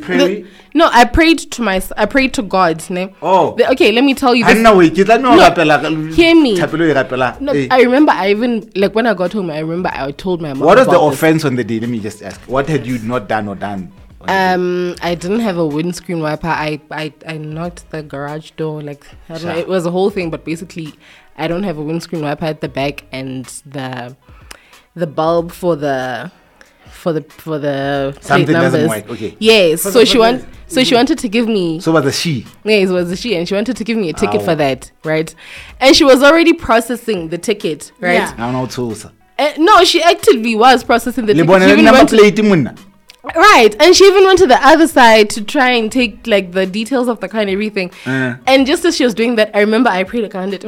pray? No, I prayed to God. Ne? Oh. Okay, let me tell you this. Hear me. No, I remember I even, like when I got home, I remember I told my mom. What was the offense on the day? Let me just ask. What had you not done or done? I didn't have a windscreen wiper. I knocked the garage door. Like, I don't know, it was a whole thing, but basically I don't have a windscreen wiper at the back, and the bulb for the something doesn't work. Okay. Yes. So she wanted to give me. So was a she. Yes, it was a she, and she wanted to give me a ticket for that, right? And she was already processing the ticket, right? Yeah. No, she actively was processing the ticket. Right, and she even went to the other side to try and take like the details of the car and everything. And just as she was doing that, I remember I prayed a right?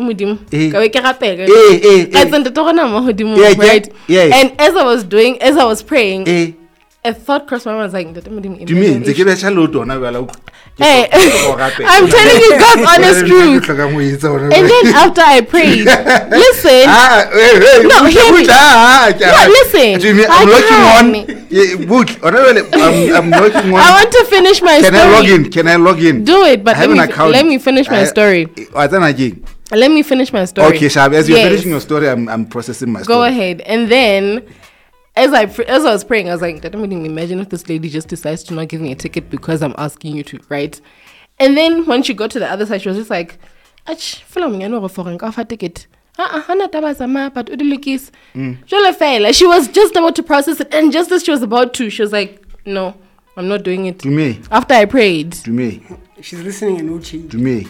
And as I was praying, a thought crossed my mind. I was like, hey, I'm telling you God's honest truth. And then after I prayed, listen. No, hear me. No, listen. I'm working on. I want to finish my story. Can I log in? Do it, but let me finish my story. Let me finish my story. Okay, Shab, as you're finishing your story, I'm processing my story. Go ahead. And then as I was praying, I was like, imagine if this lady just decides to not give me a ticket because I'm asking you to, right? And then when she got to the other side, she was just like, ticket. She was just about to process it, and just as she was about to, she was like, no, I'm not doing it. To me. After I prayed. To me. She's listening and watching. To me.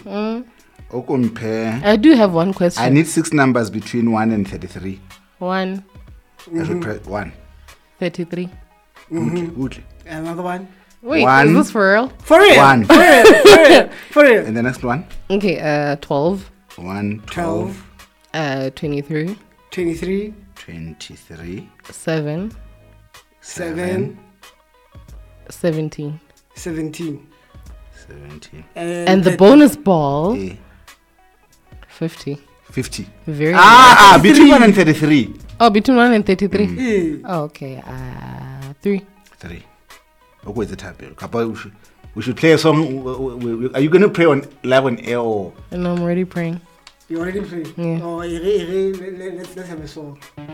I do have one question. I need 6 numbers between 1 and 33. 1. 1. 33. Good. Another one. Wait, 1. Is this for real? For real. 1. For real. For real. And the next one? Okay, 12. 1, 12. 23. 23. 23. 7. 7. 17. 17. And the bonus ball. 50. 50. Very between 1 and 33. Oh, between 1 and 33. Oh, okay. 3. 3. Okay, the type. We should play a song. Are you going to pray on live on air or? No, I'm already praying. You already praying? Yeah. Oh, let's have a song.